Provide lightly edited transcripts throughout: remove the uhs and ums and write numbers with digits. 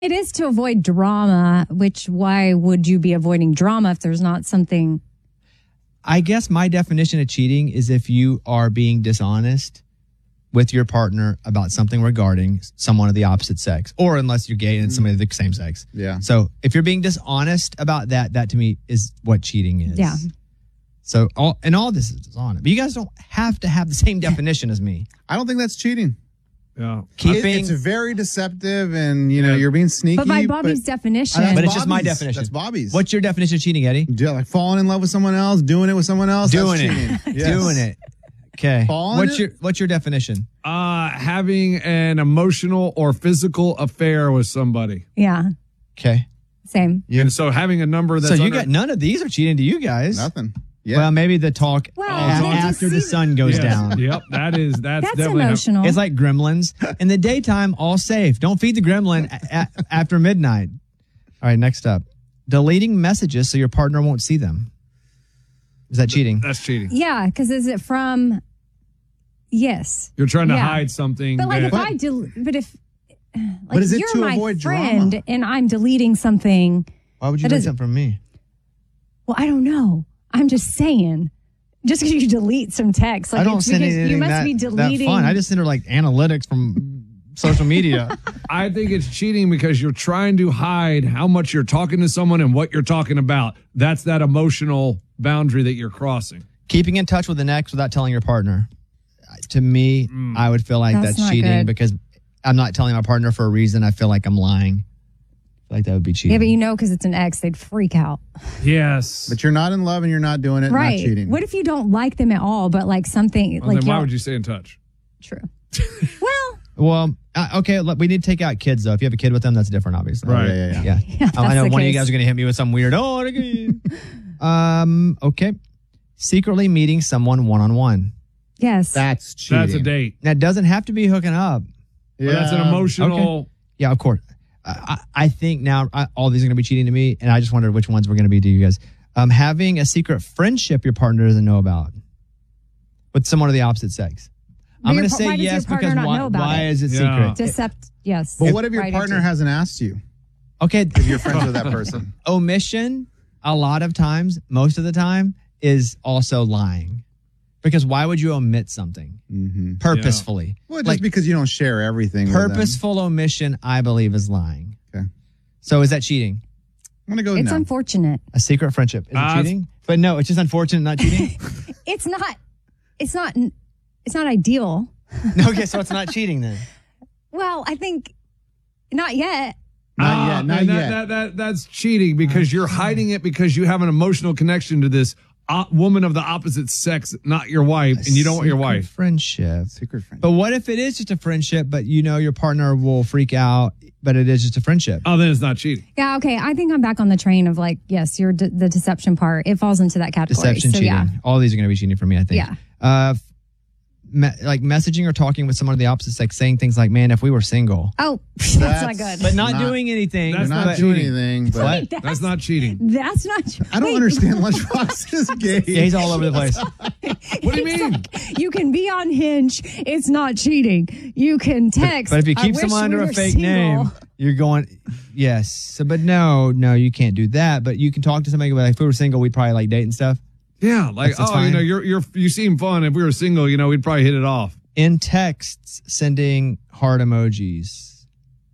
It is to avoid drama, which why would you be avoiding drama if there's not something? I guess my definition of cheating is if you are being dishonest with your partner about something regarding someone of the opposite sex, or unless you're gay and somebody of the same sex. Yeah. So if you're being dishonest about that, that to me is what cheating is. Yeah. So all this is dishonest. But you guys don't have to have the same definition as me. I don't think that's cheating. Yeah. It's very deceptive, and you're being sneaky. But by Bobby's definition, but it's just my definition. That's Bobby's. What's your definition of cheating, Eddie? Like falling in love with someone else, doing it with someone else. Doing that's it. cheating. Yes. Doing it. Okay. What's your definition? Having an emotional or physical affair with somebody. Yeah. Okay. Same. And so having a number that's so you got none of these are cheating to you guys. Nothing. Yeah. Well, maybe the talk after the sun goes down. Yep, that's definitely emotional. It's like gremlins. In the daytime, all safe. Don't feed the gremlin after midnight. All right, next up. Deleting messages so your partner won't see them. Is that cheating? That's cheating. Yeah, because is it from? Yes. You're trying to hide something. But like that, but is it you're to my avoid friend drama? and I'm deleting something. Why would you delete something from me? Well, I don't know. I'm just saying. Just because you delete some text, like I don't send anything you must be deleting. that fun. I just send her like analytics from social media. I think it's cheating because you're trying to hide how much you're talking to someone and what you're talking about. That's that emotional boundary that you're crossing. Keeping in touch with an ex without telling your partner. To me, I would feel like that's cheating good. because I'm not telling my partner for a reason. I feel like I'm lying. I feel like that would be cheating. Yeah, but because it's an ex, they'd freak out. Yes. But you're not in love and you're not doing it. Right. Not cheating. What if you don't like them at all, but like something Well, then why would you stay in touch? True. Well. Well, okay, look, we need to take out kids, though. If you have a kid with them, that's different, obviously. Right. Yeah. I know the one of you case. guys are going to hit me with some weird, okay. Secretly meeting someone one-on-one. Yes. That's cheating. That's a date. That doesn't have to be hooking up. But that's an emotional. Okay. Yeah, of course. I think now all these are going to be cheating to me, and I just wondered which ones were going to be to you guys. Having a secret friendship your partner doesn't know about with someone of the opposite sex. I'm going to say yes because why is it secret? Yes. But what if your partner hasn't asked you? Okay. If you're friends with that person. Omission, a lot of times, most of the time, is also lying. Because why would you omit something purposefully? Yeah. Well, just because you don't share everything. Purposeful omission, I believe, is lying. Okay. So is that cheating? I'm going to go It's no. unfortunate. A secret friendship. Is it cheating? But no, it's just unfortunate, not cheating. It's not ideal. Okay, so it's not cheating then. Well, I think not yet. Not yet. That's cheating because you're hiding it because you have an emotional connection to this woman of the opposite sex, not your wife, and you don't want your wife. Friendship. Secret friendship. But what if it is just a friendship, but your partner will freak out, but it is just a friendship? Oh, then it's not cheating. Yeah, okay. I think I'm back on the train of yes, you're the deception part. It falls into that category. Deception, cheating. Yeah. All these are going to be cheating for me, I think. Yeah. Like messaging or talking with someone of the opposite sex, saying things like, man, if we were single. Oh, that's not good. But not doing anything. That's not doing anything. But that's not cheating. That's not I don't understand Lunchbox is gay. He's all over the place. What do you mean? You can be on Hinge. It's not cheating. You can text. But if you keep someone under a fake name, you're going, yes. So, but no, you can't do that. But you can talk to somebody like, if we were single, we'd probably like date and stuff. Yeah, like that's fine. you seem fun. If we were single, we'd probably hit it off. In texts, sending heart emojis.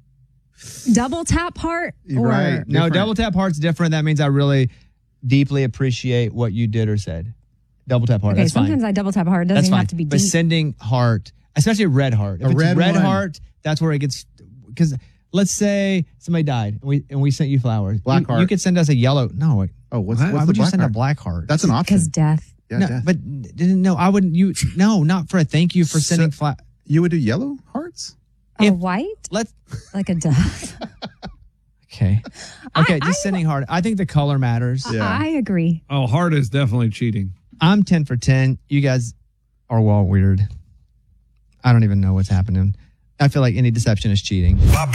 Double tap heart? Right. No, double tap heart's different. That means I really deeply appreciate what you did or said. Double tap heart. Okay, that's sometimes fine. I double tap heart. It doesn't That's even fine. have to be deep. But sending heart, especially red heart. If it's red heart, that's where it gets, because let's say somebody died and we sent you flowers. Black heart. You could send us a yellow. No. Why would you send a black heart? That's an option. Because death. Yeah, no, death. but no, I wouldn't. Not for a thank you for sending flowers. You would do yellow hearts? White? Let's like a dove. Okay. Okay, just sending heart. I think the color matters. Yeah. I agree. Oh, heart is definitely cheating. I'm 10 for 10. You guys are well weird. I don't even know what's happening. I feel like any deception is cheating.